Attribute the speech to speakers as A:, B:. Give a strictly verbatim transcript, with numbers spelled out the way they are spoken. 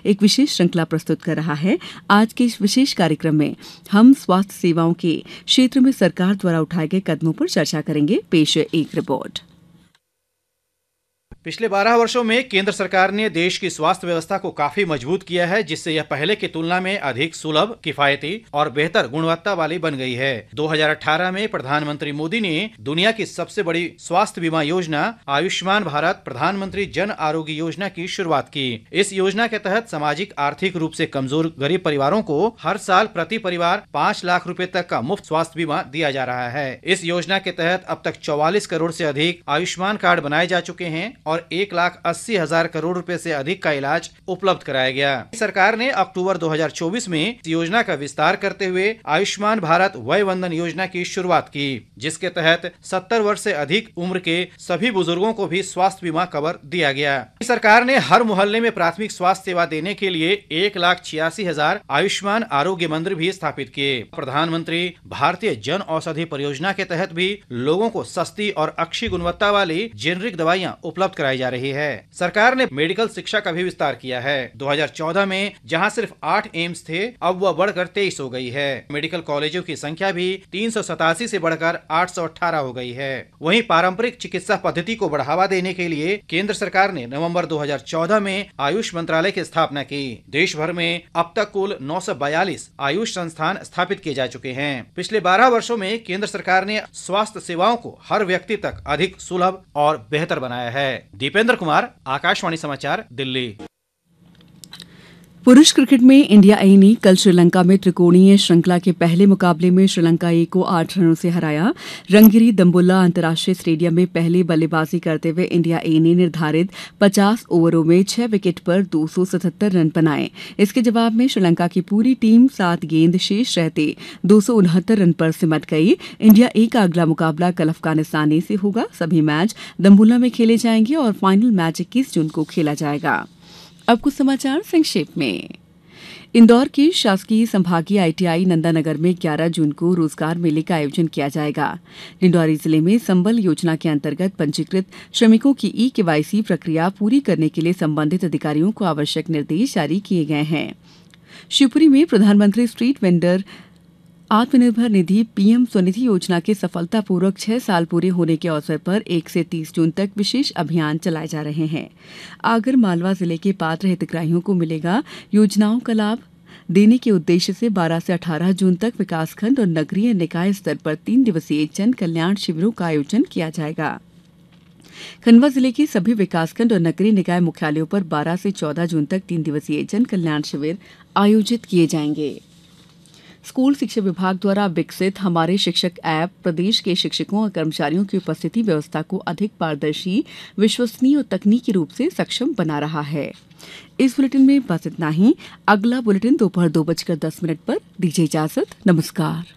A: एक विशेष श्रृंखला प्रस्तुत कर रहा है। आज के इस विशेष कार्यक्रम में हम स्वास्थ्य सेवाओं के क्षेत्र में सरकार द्वारा उठाए गए कदमों पर चर्चा करेंगे। पेश है एक रिपोर्ट।
B: पिछले बारह वर्षों में केंद्र सरकार ने देश की स्वास्थ्य व्यवस्था को काफी मजबूत किया है, जिससे यह पहले की तुलना में अधिक सुलभ, किफायती और बेहतर गुणवत्ता वाली बन गई है। दो हज़ार अठारह में प्रधानमंत्री मोदी ने दुनिया की सबसे बड़ी स्वास्थ्य बीमा योजना आयुष्मान भारत प्रधानमंत्री जन आरोग्य योजना की शुरुआत की। इस योजना के तहत सामाजिक आर्थिक रूप से कमजोर गरीब परिवारों को हर साल प्रति परिवार पाँच लाख रूपए तक का मुफ्त स्वास्थ्य बीमा दिया जा रहा है। इस योजना के तहत अब तक चौवालीस करोड़ से अधिक आयुष्मान कार्ड बनाए जा चुके हैं और और एक लाख अस्सी हजार करोड़ रुपए से अधिक का इलाज उपलब्ध कराया गया। सरकार ने अक्टूबर दो हज़ार चौबीस में इस योजना का विस्तार करते हुए आयुष्मान भारत वय वंदन योजना की शुरुआत की, जिसके तहत सत्तर वर्ष से अधिक उम्र के सभी बुजुर्गों को भी स्वास्थ्य बीमा कवर दिया गया। सरकार ने हर मोहल्ले में प्राथमिक स्वास्थ्य सेवा देने के लिए एक लाख छियासी हजार आयुष्मान आरोग्य मंदिर भी स्थापित किए। प्रधानमंत्री भारतीय जन औषधि परियोजना के तहत भी लोगों को सस्ती और अच्छी गुणवत्ता वाली जेनरिक दवाइयां उपलब्ध कराई जा रही है। सरकार ने मेडिकल शिक्षा का भी विस्तार किया है। दो हज़ार चौदह में जहां सिर्फ आठ एम्स थे, अब वह बढ़कर तेईस हो गई है। मेडिकल कॉलेजों की संख्या भी तीन सौ सतासी से बढ़कर आठ सौ अठारह हो गई है। वहीं पारंपरिक चिकित्सा पद्धति को बढ़ावा देने के लिए केंद्र सरकार ने नवंबर दो हज़ार चौदह में आयुष मंत्रालय की स्थापना की। देश भर में अब तक कुल नौ सौ बयालीस आयुष संस्थान स्थापित किए जा चुके हैं। पिछले बारह वर्षों में केंद्र सरकार ने स्वास्थ्य सेवाओं को हर व्यक्ति तक अधिक सुलभ और बेहतर बनाया है। दीपेंद्र कुमार, आकाशवाणी समाचार, दिल्ली।
A: पुरुष क्रिकेट में इंडिया ए ने कल श्रीलंका में त्रिकोणीय श्रृंखला के पहले मुकाबले में श्रीलंका ए को आठ रनों से हराया। रंगिरी दम्बुल्ला अंतर्राष्ट्रीय स्टेडियम में पहले बल्लेबाजी करते हुए इंडिया ए ने निर्धारित पचास ओवरों में छह विकेट पर दो सौ सतहत्तर रन बनाए। इसके जवाब में श्रीलंका की पूरी टीम सात गेंद शेष रहते दो सौ उनहत्तर रन पर सिमट गई। इंडिया ए का अगला मुकाबला कल अफगानिस्तान ए से होगा। सभी मैच दम्बुल्ला में खेले जाएंगे और फाइनल मैच इक्कीस जून को खेला जाएगा। अब कुछ समाचार संक्षेप में। इंदौर के शासकीय संभागीय आईटीआई नंदानगर में ग्यारह जून को रोजगार मेले का आयोजन किया जाएगा। डिंडौरी जिले में संबल योजना के अंतर्गत पंजीकृत श्रमिकों की ई केवाईसी प्रक्रिया पूरी करने के लिए संबंधित अधिकारियों को आवश्यक निर्देश जारी किए गए हैं। शिवपुरी में प्रधानमंत्री street vendor Atmanirbhar Nidhi PM Svanidhi योजना के सफलतापूर्वक छह साल पूरे होने के अवसर पर एक से तीस जून तक विशेष अभियान चलाए जा रहे हैं। आगर मालवा जिले के पात्र हितग्राहियों को मिलेगा योजनाओं का लाभ देने के उद्देश्य से बारह से अठारह जून तक विकासखंड और नगरीय निकाय स्तर पर तीन दिवसीय जन कल्याण शिविरों का आयोजन किया जाएगा। खंडवा जिले के सभी विकासखंड और नगरीय निकाय मुख्यालयों पर बारह से चौदह जून तक तीन दिवसीय जन कल्याण शिविर आयोजित किए जाएंगे। स्कूल शिक्षा विभाग द्वारा विकसित हमारे शिक्षक ऐप प्रदेश के शिक्षकों और कर्मचारियों की उपस्थिति व्यवस्था को अधिक पारदर्शी, विश्वसनीय और तकनीकी रूप से सक्षम बना रहा है। इस बुलेटिन में बस इतना ही। अगला बुलेटिन दोपहर दो बजकर दस मिनट पर। दीजिए इजाजत। नमस्कार।